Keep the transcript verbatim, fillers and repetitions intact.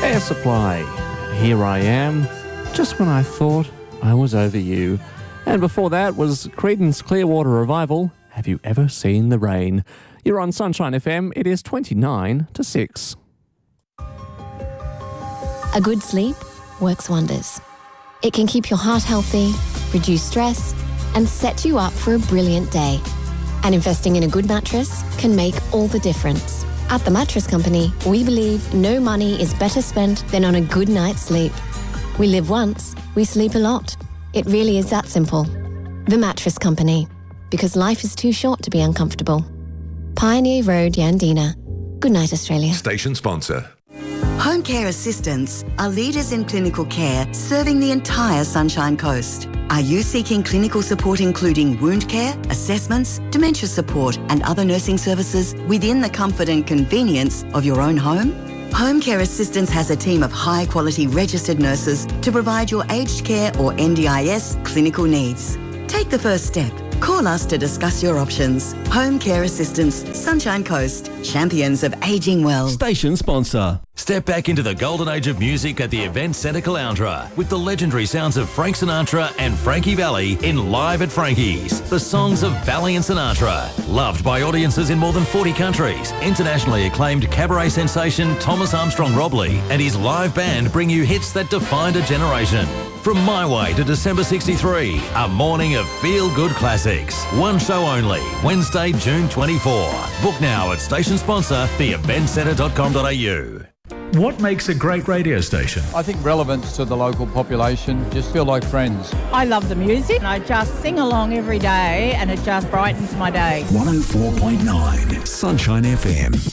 Air Supply. Here I am, just when I thought I was over you. And before that was Creedence Clearwater Revival, Have You Ever Seen the Rain? You're on Sunshine F M. It is twenty-nine to six. A good sleep works wonders. It can keep your heart healthy, reduce stress, and set you up for a brilliant day. And investing in a good mattress can make all the difference. At The Mattress Company, we believe no money is better spent than on a good night's sleep. We live once, we sleep a lot. It really is that simple. The Mattress Company, because life is too short to be uncomfortable. Pioneer Road, Yandina. Good night, Australia. Station sponsor. Home care assistants are leaders in clinical care serving the entire Sunshine Coast. Are you seeking clinical support including wound care, assessments, dementia support and other nursing services within the comfort and convenience of your own home? Home Care Assistance has a team of high-quality registered nurses to provide your aged care or N D I S clinical needs. Take the first step. Call us to discuss your options. Home Care Assistance, Sunshine Coast, champions of ageing well. Station sponsor. Step back into the golden age of music at the Event Centre Caloundra with the legendary sounds of Frank Sinatra and Frankie Valli in Live at Frankie's. The songs of Valli and Sinatra. Loved by audiences in more than forty countries. Internationally acclaimed cabaret sensation Thomas Armstrong Robley and his live band bring you hits that defined a generation. From My Way to December sixty-three, a morning of feel-good classics. One show only, Wednesday, June twenty-fourth. Book now at station sponsor, the event centre dot com dot a u. What makes a great radio station? I think relevance to the local population, just feel like friends. I love the music. I just sing along every day and it just brightens my day. one oh four point nine Sunshine F M.